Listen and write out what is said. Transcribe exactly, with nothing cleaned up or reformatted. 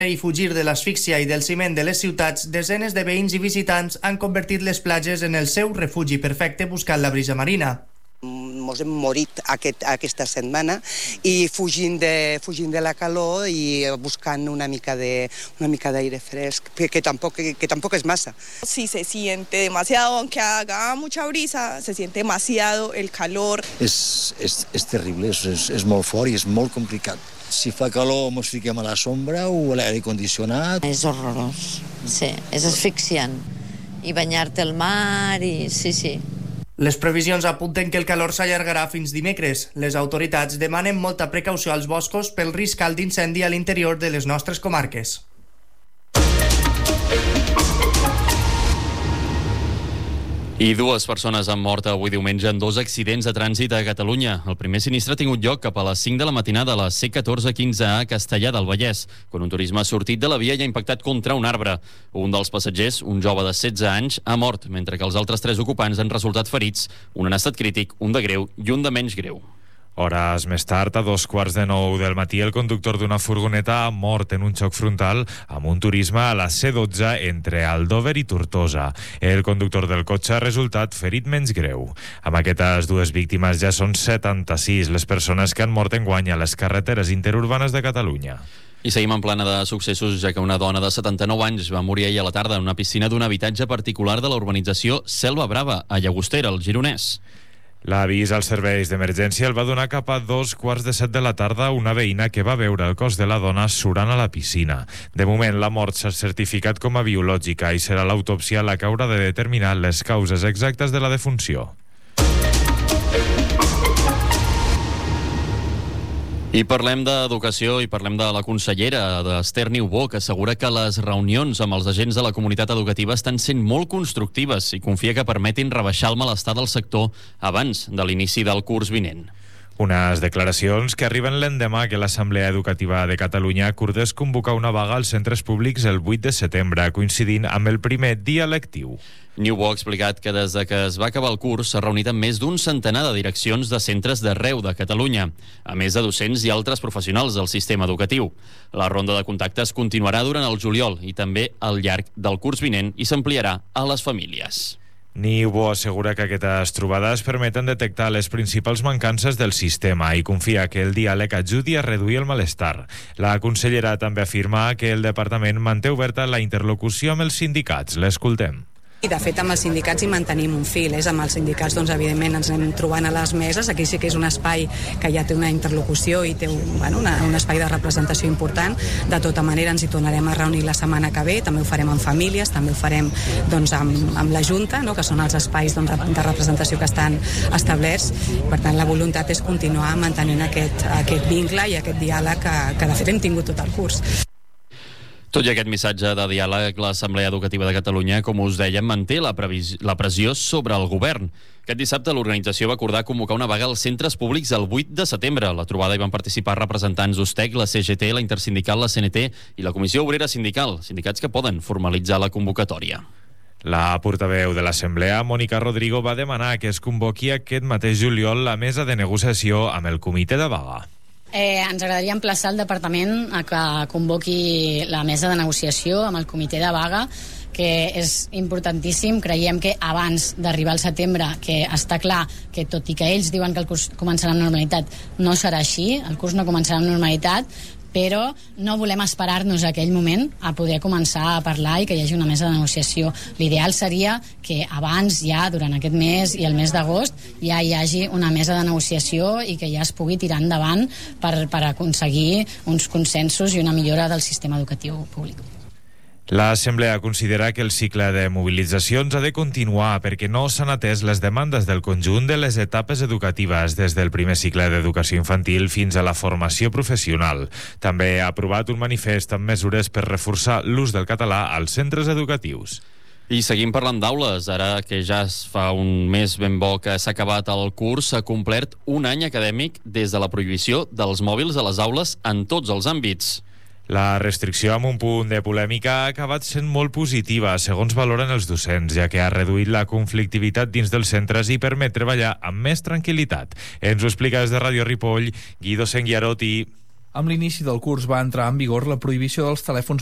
i fugir de l'asfíxia i del ciment de les ciutats, desenes de veïns i visitants han convertit les platges en el seu refugi perfecte buscant la brisa marina. Ens hem morit aquest, aquesta setmana i fugint de, fugint de la calor i buscant una mica de una mica d'aire fresc, que, que, tampoc, que, que tampoc és massa. Sí, se siente demasiado, aunque haga mucha brisa, se siente demasiado el calor. És, és, és terrible, és, és, és molt fort i és molt complicat. Si fa calor ens fiquem a la sombra o a l'aire condicionat. És horrorós, sí, és asfixiant. I banyar-te al mar i... sí, sí. Les previsions apunten que el calor s'allargarà fins dimecres. Les autoritats demanen molta precaució als boscos pel risc alt d'incendi a l'interior de les nostres comarques. I dues persones han mort avui diumenge en dos accidents de trànsit a Catalunya. El primer sinistre ha tingut lloc cap a les cinc de la matinada a la C catorze quinze A a Castellar del Vallès, quan un turisme ha sortit de la via i ha impactat contra un arbre. Un dels passatgers, un jove de setze anys, ha mort, mentre que els altres tres ocupants han resultat ferits, un en estat crític, un de greu i un de menys greu. Hores més tard, a dos quarts de nou del matí, el conductor d'una furgoneta ha mort en un xoc frontal amb un turisme a la C dotze entre Aldover i Tortosa. El conductor del cotxe ha resultat ferit menys greu. Amb aquestes dues víctimes ja són setanta-sis les persones que han mort enguany a les carreteres interurbanes de Catalunya. I seguim en plana de successos, ja que una dona de setanta-nou anys va morir ahir a la tarda en una piscina d'un habitatge particular de la urbanització Selva Brava, a Llagostera, al Gironès. L'avís als serveis d'emergència el va donar cap a dos quarts de set de la tarda una veïna que va veure el cos de la dona surant a la piscina. De moment, la mort s'ha certificat com a biològica i serà l'autòpsia la que haurà de determinar les causes exactes de la defunció. I parlem d'educació i parlem de la consellera, d'Esther Niubó, que assegura que les reunions amb els agents de la comunitat educativa estan sent molt constructives i confia que permetin rebaixar el malestar del sector abans de l'inici del curs vinent. Unes declaracions que arriben l'endemà que l'Assemblea Educativa de Catalunya acordés convocar una vaga als centres públics el vuit de setembre, coincidint amb el primer dia lectiu. Niubó ha explicat que des de que es va acabar el curs s'ha reunit amb més d'un centenar de direccions de centres d'arreu de Catalunya, a més de docents i altres professionals del sistema educatiu. La ronda de contactes continuarà durant el juliol i també al llarg del curs vinent i s'ampliarà a les famílies. Niubó assegura que aquestes trobades permeten detectar les principals mancances del sistema i confia que el diàleg ajudi a reduir el malestar. La consellera també afirma que el departament manté oberta la interlocució amb els sindicats. L'escoltem. I de fet amb els sindicats hi mantenim un fil, és amb els sindicats doncs evidentment ens anem trobant a les meses, aquí sí que és un espai que ja té una interlocució i té un, bueno, una, un espai de representació important. De tota manera ens hi tornarem a reunir la setmana que ve, també ho farem amb famílies, també ho farem doncs, amb, amb la Junta, no? Que són els espais doncs, de representació que estan establerts. Per tant, la voluntat és continuar mantenint aquest, aquest vincle i aquest diàleg que, que de fet hem tingut tot el curs. Tot i aquest missatge de diàleg, l'Assemblea Educativa de Catalunya, com us dèiem, manté la, previs- la pressió sobre el govern. Aquest dissabte l'organització va acordar convocar una vaga als centres públics el vuit de setembre. A la trobada hi van participar representants d'Ustec, la C G T, la Intersindical, la C N T i la Comissió Obrera Sindical, sindicats que poden formalitzar la convocatòria. La portaveu de l'Assemblea, Mònica Rodrigo, va demanar que es convoqui aquest mateix juliol la mesa de negociació amb el comitè de vaga. Eh, ens agradaria emplaçar el departament a que convoqui la mesa de negociació amb el comitè de vaga, que és importantíssim. Creiem que abans d'arribar al setembre, que està clar que tot i que ells diuen que el curs començarà amb normalitat, no serà així, el curs no començarà amb normalitat, però no volem esperar-nos a aquell moment a poder començar a parlar i que hi hagi una mesa de negociació. L'ideal seria que abans, ja durant aquest mes i el mes d'agost, ja hi hagi una mesa de negociació i que ja es pugui tirar endavant per, per aconseguir uns consensos i una millora del sistema educatiu públic. L'Assemblea considera que el cicle de mobilitzacions ha de continuar perquè no s'han atès les demandes del conjunt de les etapes educatives des del primer cicle d'educació infantil fins a la formació professional. També ha aprovat un manifest amb mesures per reforçar l'ús del català als centres educatius. I seguim parlant d'aules. Ara que ja es fa un mes ben bo que s'ha acabat el curs, s'ha complert un any acadèmic des de la prohibició dels mòbils a les aules en tots els àmbits. La restricció amb un punt de polèmica ha acabat sent molt positiva, segons valoren els docents, ja que ha reduït la conflictivitat dins dels centres i permet treballar amb més tranquil·litat. Ens ho explica des de Ràdio Ripoll, Guido Senguiarotti. Amb l'inici del curs va entrar en vigor la prohibició dels telèfons